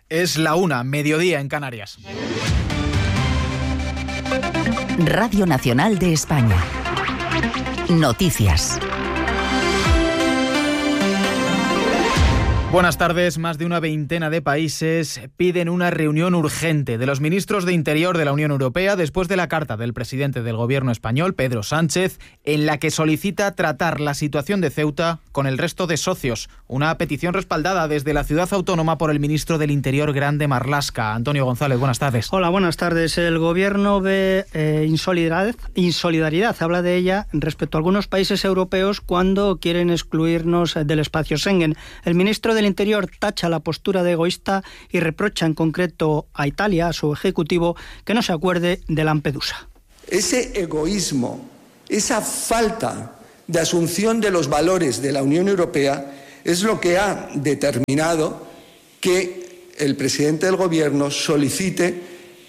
Es la 1, mediodía en Canarias. Radio Nacional de España. Noticias. Buenas tardes. Más de una veintena de países piden una reunión urgente de los ministros de Interior de la Unión Europea después de la carta del presidente del Gobierno español, Pedro Sánchez, en la que solicita tratar la situación de Ceuta con el resto de socios. Una petición respaldada desde la ciudad autónoma por el ministro del Interior, Grande Marlaska. Antonio González, buenas tardes. Hola, buenas tardes. El Gobierno ve insolidaridad, habla de ella respecto a algunos países europeos cuando quieren excluirnos del espacio Schengen. El ministro del Interior tacha la postura de egoísta y reprocha en concreto a Italia, a su ejecutivo, que no se acuerde de Lampedusa. Ese egoísmo, esa falta de asunción de los valores de la Unión Europea es lo que ha determinado que el presidente del Gobierno solicite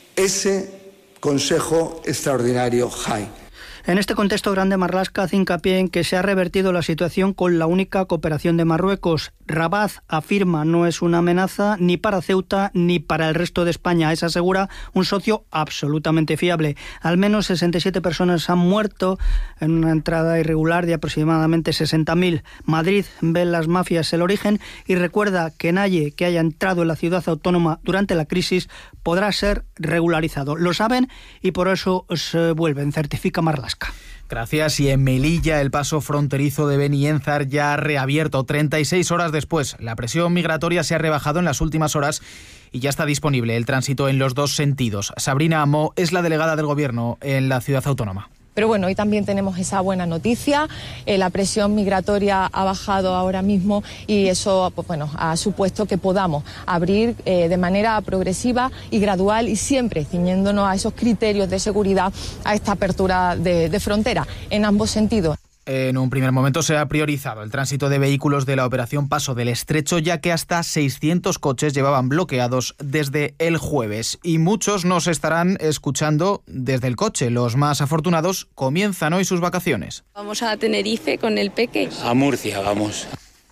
ese Consejo Extraordinario JAI. En este contexto, Grande Marlaska hace hincapié en que se ha revertido la situación con la única cooperación de Marruecos. Rabat, afirma, no es una amenaza ni para Ceuta ni para el resto de España. Es, asegura, un socio absolutamente fiable. Al menos 67 personas han muerto en una entrada irregular de aproximadamente 60.000. Madrid ve en las mafias el origen y recuerda que nadie que haya entrado en la ciudad autónoma durante la crisis podrá ser regularizado. Lo saben y por eso se vuelven, certifica Marlaska. Gracias. Y en Melilla el paso fronterizo de Benienzar ya ha reabierto 36 horas después. La presión migratoria se ha rebajado en las últimas horas y ya está disponible el tránsito en los dos sentidos. Sabrina Amó es la delegada del Gobierno en la ciudad autónoma. Pero bueno, hoy también tenemos esa buena noticia. La presión migratoria ha bajado ahora mismo y eso, pues bueno, ha supuesto que podamos abrir de manera progresiva y gradual y siempre ciñéndonos a esos criterios de seguridad a esta apertura de frontera en ambos sentidos. En un primer momento se ha priorizado el tránsito de vehículos de la operación Paso del Estrecho, ya que hasta 600 coches llevaban bloqueados desde el jueves. Y muchos nos estarán escuchando desde el coche. Los más afortunados comienzan hoy sus vacaciones. Vamos a Tenerife con el peque. A Murcia vamos.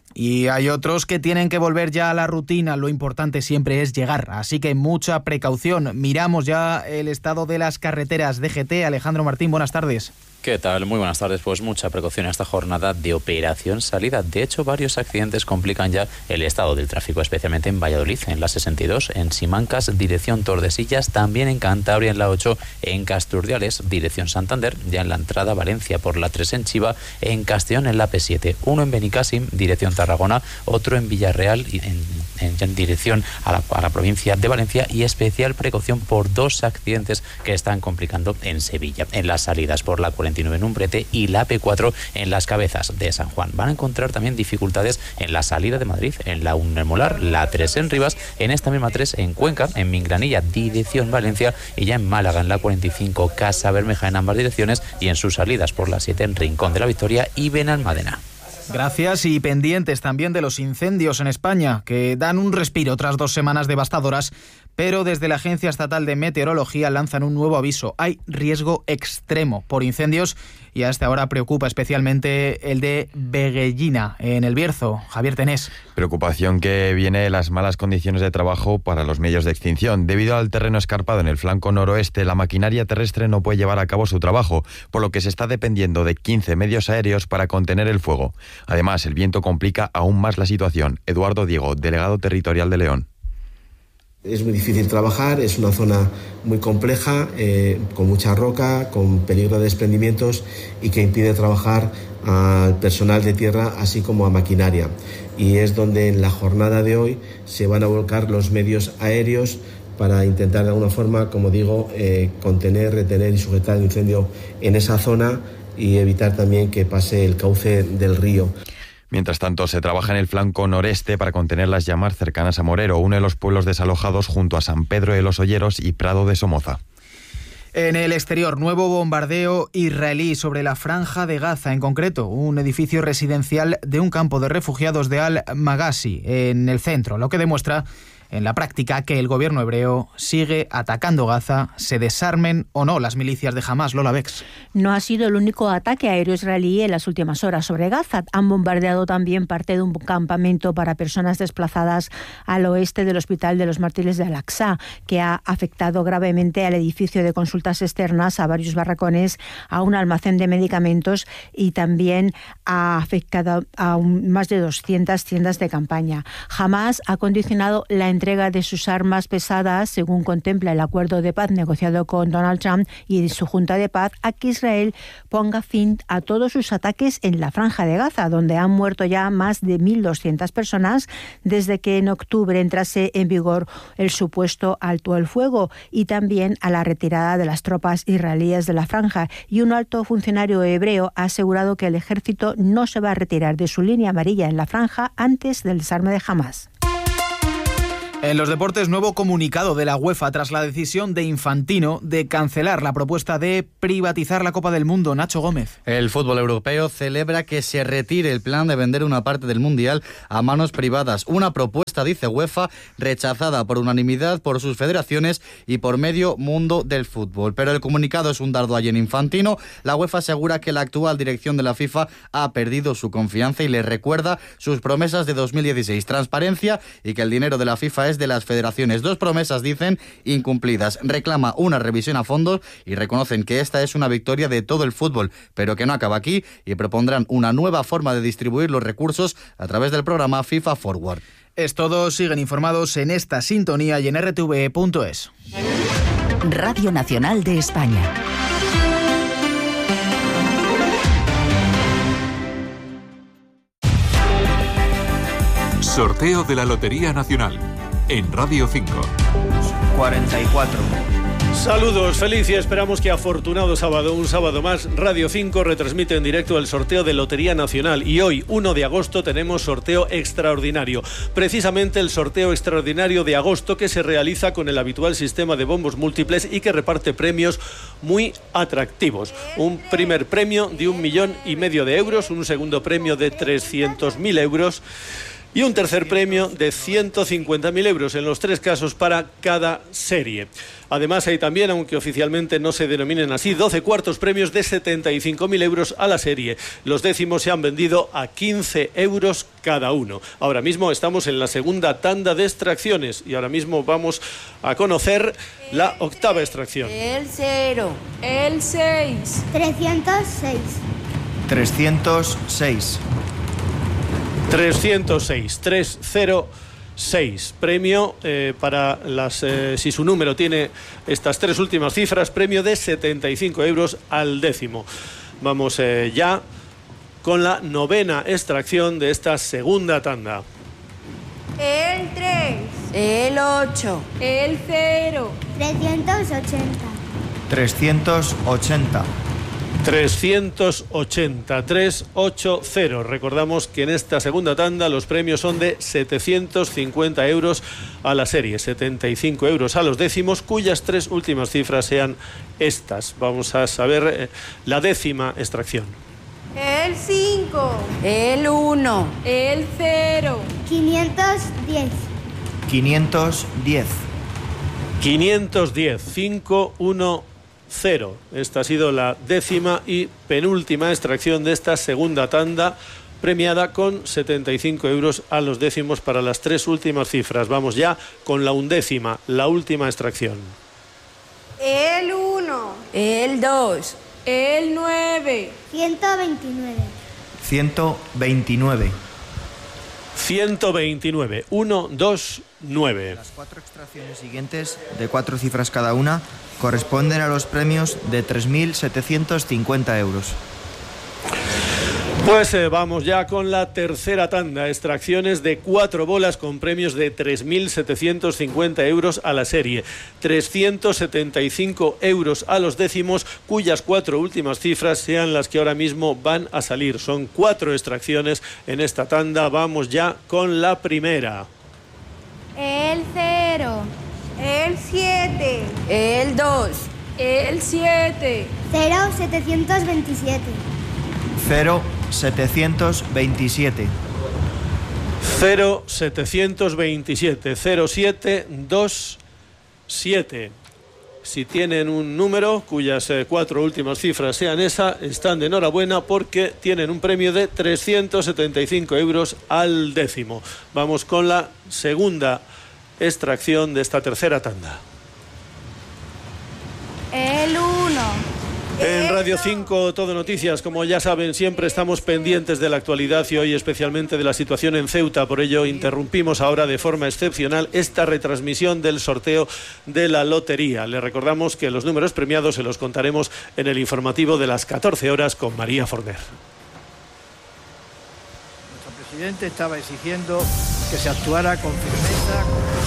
Y hay otros que tienen que volver ya a la rutina. Lo importante siempre es llegar, así que mucha precaución. Miramos ya el estado de las carreteras. DGT, Alejandro Martín, buenas tardes. ¿Qué tal? Muy buenas tardes. Pues mucha precaución en esta jornada de operación salida. De hecho, varios accidentes complican ya el estado del tráfico, especialmente en Valladolid, en la 62, en Simancas, dirección Tordesillas, también en Cantabria, en la 8, en Casturdiales, dirección Santander, ya en la entrada Valencia por la 3 en Chiva, en Castellón en la P7, uno en Benicàssim, dirección Tarragona, otro en Villarreal, en dirección a la provincia de Valencia, y especial precaución por dos accidentes que están complicando en Sevilla, en las salidas por la 49 en Umbrete y la P4 en las Cabezas de San Juan. Van a encontrar también dificultades en la salida de Madrid, en la 1 en Molar, la 3 en Rivas, en esta misma 3 en Cuenca, en Minglanilla, dirección Valencia, y ya en Málaga, en la 45, Casa Bermeja en ambas direcciones, y en sus salidas por la 7 en Rincón de la Victoria y Benalmádena. Gracias, y pendientes también de los incendios en España, que dan un respiro tras 2 semanas devastadoras, pero desde la Agencia Estatal de Meteorología lanzan un nuevo aviso. Hay riesgo extremo por incendios y a esta hora preocupa especialmente el de Veguellina, en El Bierzo. Javier Tenés. Preocupación que viene de las malas condiciones de trabajo para los medios de extinción. Debido al terreno escarpado en el flanco noroeste, la maquinaria terrestre no puede llevar a cabo su trabajo, por lo que se está dependiendo de 15 medios aéreos para contener el fuego. Además, el viento complica aún más la situación. Eduardo Diego, delegado territorial de León. Es muy difícil trabajar, es una zona muy compleja, con mucha roca, con peligro de desprendimientos y que impide trabajar al personal de tierra así como a maquinaria. Y es donde en la jornada de hoy se van a volcar los medios aéreos para intentar de alguna forma, como digo, contener, retener y sujetar el incendio en esa zona y evitar también que pase el cauce del río. Mientras tanto, se trabaja en el flanco noreste para contener las llamas cercanas a Morero, uno de los pueblos desalojados junto a San Pedro de los Olleros y Prado de Somoza. En el exterior, nuevo bombardeo israelí sobre la Franja de Gaza, en concreto un edificio residencial de un campo de refugiados de Al-Maghazi, en el centro, lo que demuestra en la práctica que el gobierno hebreo sigue atacando Gaza, se desarmen o no las milicias de Hamás. Lola Bex. No ha sido el único ataque aéreo israelí en las últimas horas sobre Gaza. Han bombardeado también parte de un campamento para personas desplazadas al oeste del Hospital de los Mártires de Al-Aqsa, que ha afectado gravemente al edificio de consultas externas, a varios barracones, a un almacén de medicamentos y también ha afectado a más de 200 tiendas de campaña. Hamás ha condicionado la entrega de sus armas pesadas, según contempla el acuerdo de paz negociado con Donald Trump y su Junta de Paz, a que Israel ponga fin a todos sus ataques en la Franja de Gaza, donde han muerto ya más de 1.200 personas desde que en octubre entrase en vigor el supuesto alto el fuego, y también a la retirada de las tropas israelíes de la franja. Y un alto funcionario hebreo ha asegurado que el ejército no se va a retirar de su línea amarilla en la franja antes del desarme de Hamás. En los deportes, nuevo comunicado de la UEFA tras la decisión de Infantino de cancelar la propuesta de privatizar la Copa del Mundo. Nacho Gómez. El fútbol europeo celebra que se retire el plan de vender una parte del Mundial a manos privadas. Una propuesta, dice UEFA, rechazada por unanimidad por sus federaciones y por medio mundo del fútbol. Pero el comunicado es un dardo a Gianni Infantino. La UEFA asegura que la actual dirección de la FIFA ha perdido su confianza y le recuerda sus promesas de 2016. Transparencia y que el dinero de la FIFA es de las federaciones. Dos promesas, dicen, incumplidas. Reclama una revisión a fondo y reconocen que esta es una victoria de todo el fútbol, pero que no acaba aquí, y propondrán una nueva forma de distribuir los recursos a través del programa FIFA Forward. Es todo. Siguen informados en esta sintonía y en rtve.es. Radio Nacional de España. Sorteo de la Lotería Nacional en Radio 5. 44. Saludos, feliz y esperamos que afortunado sábado, un sábado más, Radio 5 retransmite en directo el sorteo de Lotería Nacional y hoy, 1 de agosto, tenemos sorteo extraordinario. Precisamente el sorteo extraordinario de agosto que se realiza con el habitual sistema de bombos múltiples y que reparte premios muy atractivos. Un primer premio de 1,5 millones de euros, un segundo premio de 300.000 euros y un tercer premio de 150.000 euros, en los tres casos para cada serie. Además hay también, aunque oficialmente no se denominen así, 12 cuartos premios de 75.000 euros a la serie. Los décimos se han vendido a 15 euros cada uno. Ahora mismo estamos en la segunda tanda de extracciones y ahora mismo vamos a conocer la octava extracción. El 0, el 6, 306. 306. 306, 306. Premio para las, si su número tiene estas tres últimas cifras, premio de 75 euros al décimo. Vamos ya con la novena extracción de esta segunda tanda. El 3, el 8, el 0, 380. 380. 380, 380. Recordamos que en esta segunda tanda los premios son de 750 euros a la serie, 75 euros a los décimos, cuyas tres últimas cifras sean estas. Vamos a saber la décima extracción. El 5, el 1, el 0, 510. 510. 510, 510. Esta ha sido la décima y penúltima extracción de esta segunda tanda, premiada con 75 euros a los décimos para las tres últimas cifras. Vamos ya con la undécima, la última extracción. El 1, el 2, el 9, 129. 129. 129, 1, 2, 9. Las cuatro extracciones siguientes, de 4 cifras cada una, corresponden a los premios de 3.750 euros. Pues vamos ya con la tercera tanda, extracciones de 4 bolas con premios de 3.750 euros a la serie, 375 euros a los décimos, cuyas 4 últimas cifras sean las que ahora mismo van a salir. Son 4 extracciones en esta tanda. Vamos ya con la primera. El 0, el 7, el 2, el 7, 0, 727. 0, 727. 0727 0727. Si tienen un número cuyas 4 últimas cifras sean esa, están de enhorabuena porque tienen un premio de 375 euros al décimo. Vamos con la segunda extracción de esta tercera tanda. El 1. En Radio 5 Todo Noticias, como ya saben, siempre estamos pendientes de la actualidad y hoy especialmente de la situación en Ceuta. Por ello interrumpimos ahora de forma excepcional esta retransmisión del sorteo de la lotería. Les recordamos que los números premiados se los contaremos en el informativo de las 14 horas con María Forner. Nuestro presidente estaba exigiendo que se actuara con firmeza.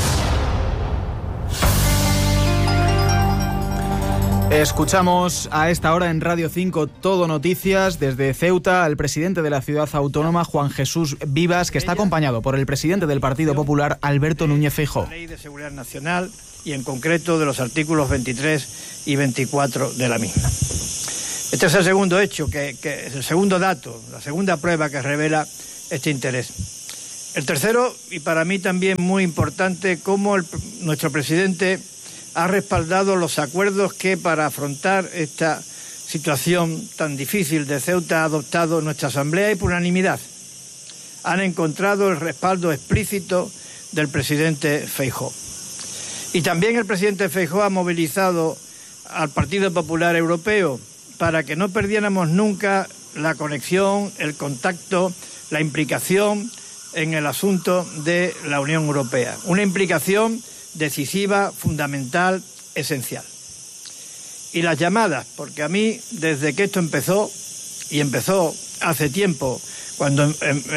Escuchamos a esta hora en Radio 5 Todo Noticias desde Ceuta al presidente de la ciudad autónoma, Juan Jesús Vivas, que está acompañado por el presidente del Partido Popular, Alberto Núñez Feijóo. La Ley de Seguridad Nacional y en concreto de los artículos 23 y 24 de la misma. Este es el segundo hecho, que es el segundo dato, la segunda prueba que revela este interés. El tercero, y para mí también muy importante, cómo nuestro presidente ha respaldado los acuerdos que para afrontar esta situación tan difícil de Ceuta ha adoptado nuestra Asamblea y por unanimidad. Han encontrado el respaldo explícito del presidente Feijóo. Y también el presidente Feijóo ha movilizado al Partido Popular Europeo para que no perdiéramos nunca la conexión, el contacto, la implicación en el asunto de la Unión Europea. Una implicación decisiva, fundamental, esencial. Y las llamadas, porque a mí, desde que esto empezó, y empezó hace tiempo, cuando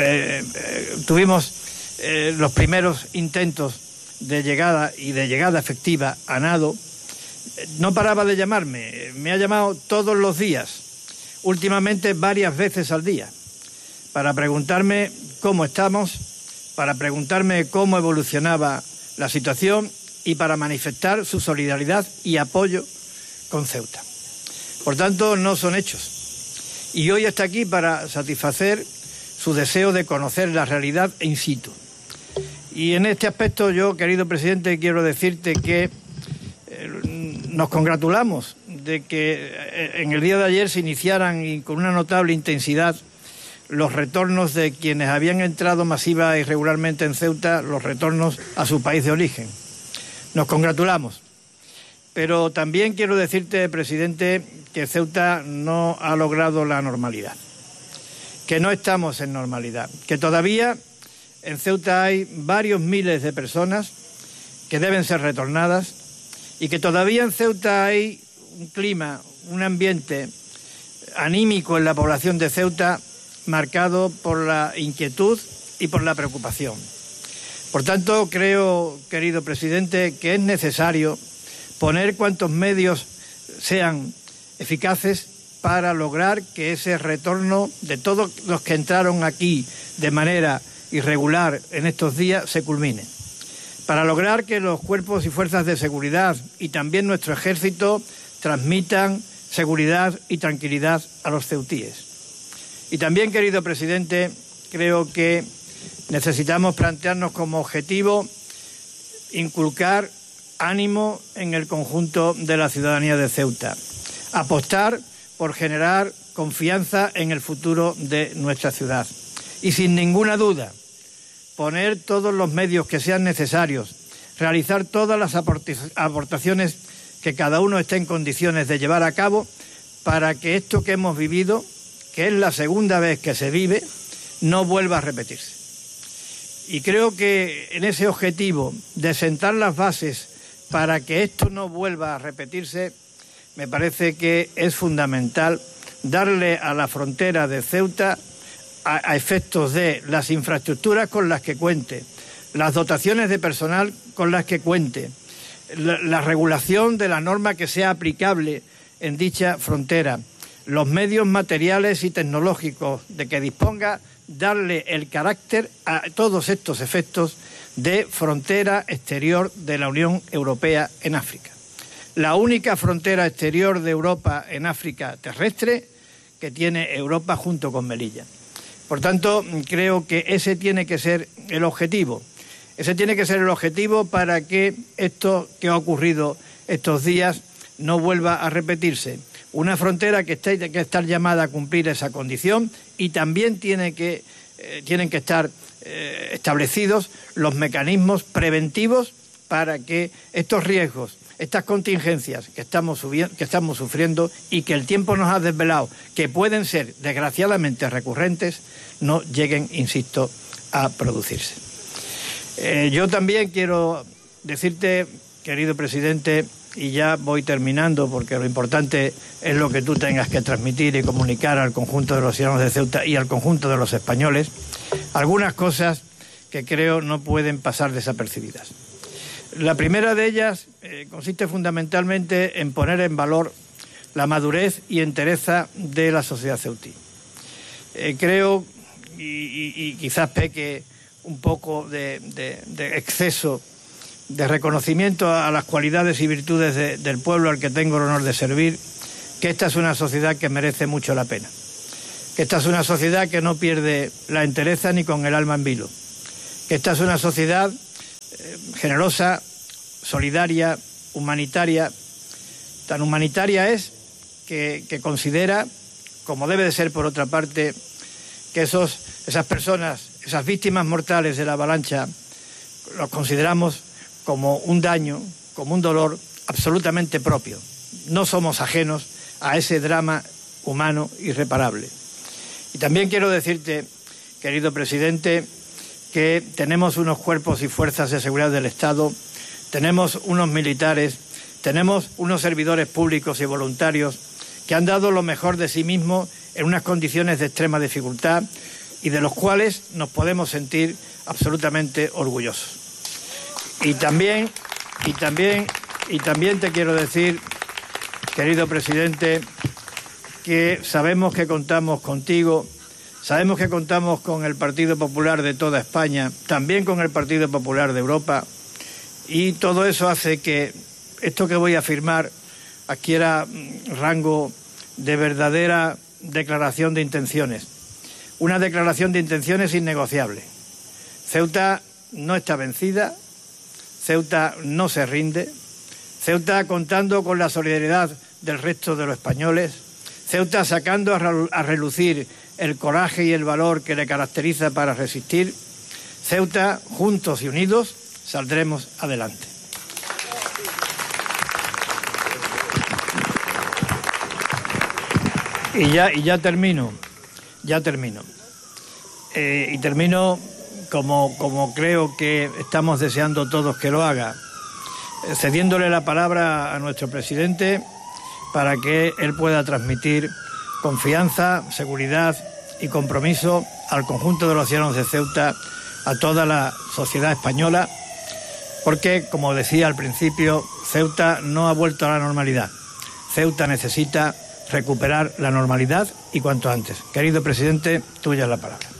tuvimos los primeros intentos de llegada y de llegada efectiva a Nado, no paraba de llamarme, me ha llamado todos los días, últimamente varias veces al día, para preguntarme cómo estamos, para preguntarme cómo evolucionaba la situación y para manifestar su solidaridad y apoyo con Ceuta. Por tanto, no son hechos. Y hoy está aquí para satisfacer su deseo de conocer la realidad in situ. Y en este aspecto yo, querido presidente, quiero decirte que nos congratulamos de que en el día de ayer se iniciaran y con una notable intensidad los retornos de quienes habían entrado masiva y regularmente en Ceuta, los retornos a su país de origen. Nos congratulamos. Pero también quiero decirte, presidente, que Ceuta no ha logrado la normalidad, que no estamos en normalidad, que todavía en Ceuta hay varios miles de personas que deben ser retornadas y que todavía en Ceuta hay un clima, un ambiente anímico en la población de Ceuta marcado por la inquietud y por la preocupación. Por tanto, creo, querido presidente, que es necesario poner cuantos medios sean eficaces para lograr que ese retorno de todos los que entraron aquí de manera irregular en estos días se culmine. Para lograr que los cuerpos y fuerzas de seguridad y también nuestro ejército transmitan seguridad y tranquilidad a los ceutíes. Y también, querido presidente, creo que necesitamos plantearnos como objetivo inculcar ánimo en el conjunto de la ciudadanía de Ceuta, apostar por generar confianza en el futuro de nuestra ciudad y sin ninguna duda poner todos los medios que sean necesarios, realizar todas las aportaciones que cada uno esté en condiciones de llevar a cabo para que esto que hemos vivido, que es la segunda vez que se vive, no vuelva a repetirse. Y creo que en ese objetivo de sentar las bases para que esto no vuelva a repetirse, me parece que es fundamental darle a la frontera de Ceuta, a efectos de las infraestructuras con las que cuente, las dotaciones de personal con las que cuente, la regulación de la norma que sea aplicable en dicha frontera, los medios materiales y tecnológicos de que disponga, darle el carácter a todos estos efectos de frontera exterior de la Unión Europea en África. La única frontera exterior de Europa en África terrestre que tiene Europa junto con Melilla. Por tanto, creo que ese tiene que ser el objetivo. Ese tiene que ser el objetivo para que esto que ha ocurrido estos días no vuelva a repetirse. Una frontera que tiene que estar llamada a cumplir esa condición, y también tienen que estar establecidos los mecanismos preventivos para que estos riesgos, estas contingencias que estamos sufriendo y que el tiempo nos ha desvelado, que pueden ser desgraciadamente recurrentes, no lleguen, insisto, a producirse. Yo también quiero decirte, querido presidente, y ya voy terminando porque lo importante es lo que tú tengas que transmitir y comunicar al conjunto de los ciudadanos de Ceuta y al conjunto de los españoles, algunas cosas que creo no pueden pasar desapercibidas. La primera de ellas consiste fundamentalmente en poner en valor la madurez y entereza de la sociedad ceutí. Creo, y quizás peque un poco de exceso de reconocimiento a las cualidades y virtudes del pueblo al que tengo el honor de servir, que esta es una sociedad que merece mucho la pena, que esta es una sociedad que no pierde la entereza ni con el alma en vilo, que esta es una sociedad generosa, solidaria, humanitaria. Tan humanitaria es que considera, como debe de ser por otra parte, que esas personas, esas víctimas mortales de la avalancha, los consideramos como un daño, como un dolor absolutamente propio. No somos ajenos a ese drama humano irreparable. Y también quiero decirte, querido presidente, que tenemos unos cuerpos y fuerzas de seguridad del Estado, tenemos unos militares, tenemos unos servidores públicos y voluntarios que han dado lo mejor de sí mismos en unas condiciones de extrema dificultad y de los cuales nos podemos sentir absolutamente orgullosos. Y también te quiero decir, querido presidente, que sabemos que contamos contigo, sabemos que contamos con el Partido Popular de toda España, también con el Partido Popular de Europa, y todo eso hace que esto que voy a afirmar adquiera rango de verdadera declaración de intenciones. Una declaración de intenciones innegociable. Ceuta no está vencida, Ceuta no se rinde, Ceuta contando con la solidaridad del resto de los españoles, Ceuta sacando a relucir el coraje y el valor que le caracteriza para resistir, Ceuta, juntos y unidos, saldremos adelante. Y ya termino. Y termino como creo que estamos deseando todos que lo haga, cediéndole la palabra a nuestro presidente para que él pueda transmitir confianza, seguridad y compromiso al conjunto de los ciudadanos de Ceuta, a toda la sociedad española, porque, como decía al principio, Ceuta no ha vuelto a la normalidad. Ceuta necesita recuperar la normalidad y cuanto antes. Querido presidente, tuya es la palabra.